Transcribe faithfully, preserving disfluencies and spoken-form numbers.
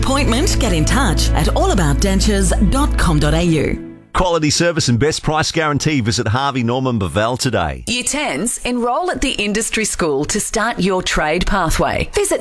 appointment, get in touch at all about dentures dot com dot a u. Quality service and best price guarantee. Visit Harvey Norman Bevell today. Year tens, enrol at the industry school to start your trade pathway. Visit